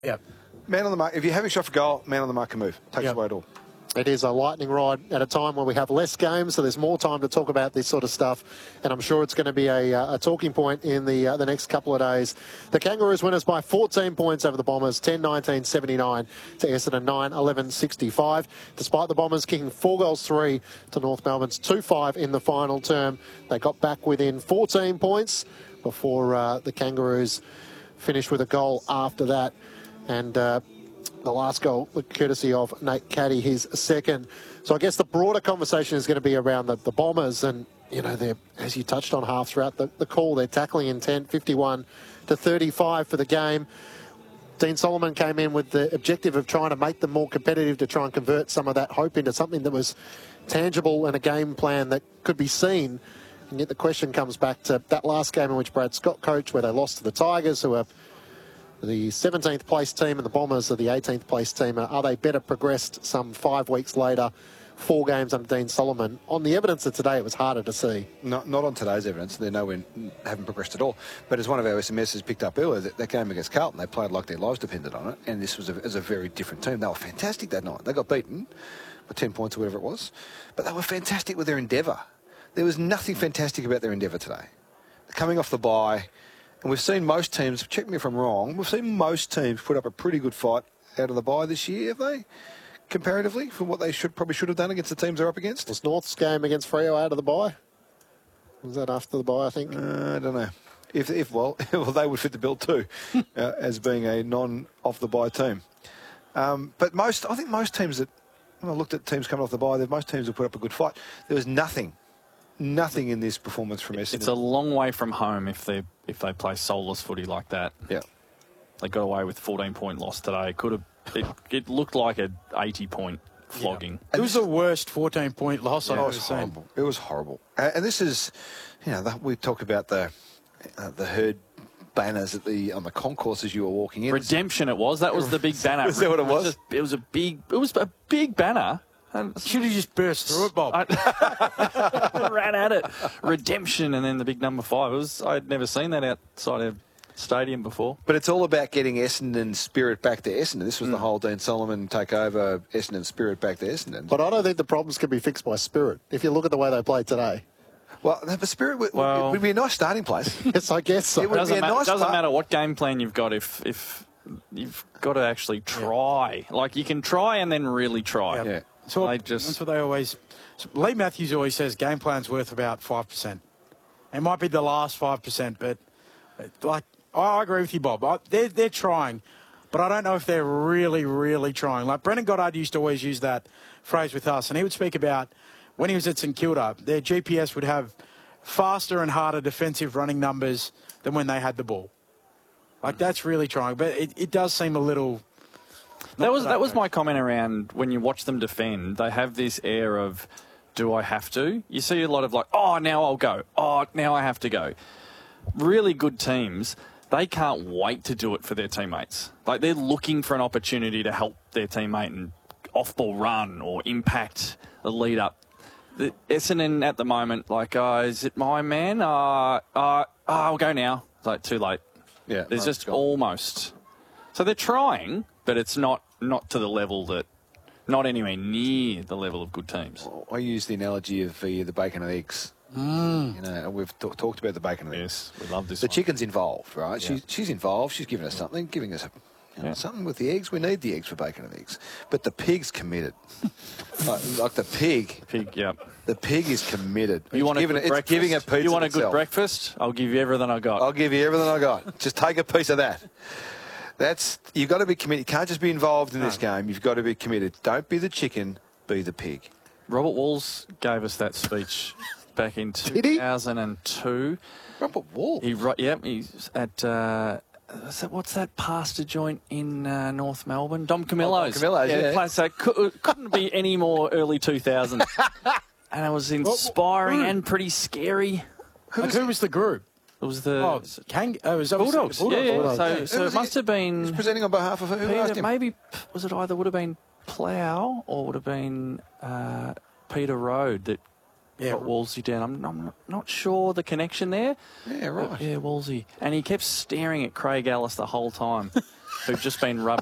Yeah. Man on the mark. If you're having a shot for goal, man on the mark can move. Takes away it all. It is a lightning rod at a time where we have less games, so there's more time to talk about this sort of stuff, and I'm sure it's going to be a talking point in the next couple of days. The Kangaroos winners by 14 points over the Bombers, 10-19-79 to Essendon, 9-11-65. Despite the Bombers kicking 4-3 to North Melbourne's 2-5 in the final term, they got back within 14 points before the Kangaroos finished with a goal after that. And the last goal, courtesy of Nate Caddy, his second. So I guess the broader conversation is going to be around the Bombers. And, you know, they're, as you touched on half throughout the call, their tackling intent, 51-35 for the game. Dean Solomon came in with the objective of trying to make them more competitive, to try and convert some of that hope into something that was tangible and a game plan that could be seen. And yet the question comes back to that last game in which Brad Scott coached, where they lost to the Tigers, who are the 17th place team, and the Bombers are the 18th place team. Are they better progressed some 5 weeks later, 4 games under Dean Solomon? On the evidence of today, it was harder to see. Not on today's evidence. They haven't progressed at all. But as one of our SMSs picked up earlier, that game against Carlton, they played like their lives depended on it. And this was a very different team. They were fantastic that night. They got beaten by 10 points or whatever it was. But they were fantastic with their endeavour. There was nothing fantastic about their endeavour today. They're coming off the bye. And we've seen most teams, check me if I'm wrong, we've seen most teams put up a pretty good fight out of the bye this year, have they? Comparatively, from what they probably should have done against the teams they're up against? Was North's game against Freo out of the bye? Was that after the bye, I think? I don't know. Well, they would fit the bill too, as being a non-off-the-bye team. But I think most teams that, when I looked at teams coming off the bye, most teams have put up a good fight. There was nothing in this performance from Essendon. It's a long way from home if they play soulless footy like that. Yeah. They got away with a 14-point loss today. It looked like an 80-point flogging. Yeah. It was the worst 14-point loss I've ever seen. It was horrible. And this is, we talked about the herd banners on the concourses you were walking in. Redemption it was. That was the big banner. Is that what it was? It was a big banner. Should have just burst through it, Bob. I ran at it. Redemption, and then the big number 5. I'd never seen that outside a stadium before. But it's all about getting Essendon's spirit back to Essendon. This was the whole Dean Solomon take over Essendon's spirit back to Essendon. But I don't think the problems can be fixed by spirit, if you look at the way they played today. Well, the spirit would be a nice starting place. Yes, I guess so. It would be a nice doesn't matter what game plan you've got if you've got to actually try. Like, you can try and then really try. Yep. Yeah. So that's what they always... Lee Matthews always says game plan's worth about 5%. It might be the last 5%, but I agree with you, Bob. They're trying, but I don't know if they're really, really trying. Like Brendan Goddard used to always use that phrase with us, and he would speak about when he was at St Kilda, their GPS would have faster and harder defensive running numbers than when they had the ball. Like, that's really trying, but it does seem a little... That was my comment around when you watch them defend. They have this air of, do I have to? You see a lot of now I'll go. Oh, now I have to go. Really good teams, they can't wait to do it for their teammates. Like, they're looking for an opportunity to help their teammate and off-ball run or impact the lead-up. The Essendon at the moment, is it my man? I'll go now. It's like, too late. Yeah, there's just almost. So they're trying, but it's not to the level that, not anywhere near the level of good teams. I use the analogy of the bacon and eggs. We've talked about the bacon and eggs. Yes, we love this. The chicken's involved, right? Yeah. She's involved. She's giving us something, something with the eggs. We need the eggs for bacon and eggs. But the pig's committed. like the pig. Yep. The pig is committed. You want it's giving a piece. You want a good breakfast? I'll give you everything I got. I'll give you everything I got. Just take a piece of that. You've got to be committed. You can't just be involved in this game. You've got to be committed. Don't be the chicken, be the pig. Robert Walls gave us that speech back in 2002. Robert Walls? He's at... what's that pasta joint in North Melbourne? Dom Camillo's. Dom Camillo's, yeah. Place that couldn't be any more early 2000s. And it was inspiring and pretty scary. Who was the group? It was the Bulldogs. Yeah. So it must have been... He was presenting on behalf of who? Peter, maybe, was it either would have been Plough or would have been Peter Road that got Wolsey down. I'm not sure the connection there. Yeah, right. But, Wolsey. And he kept staring at Craig Ellis the whole time. who've just been rubbed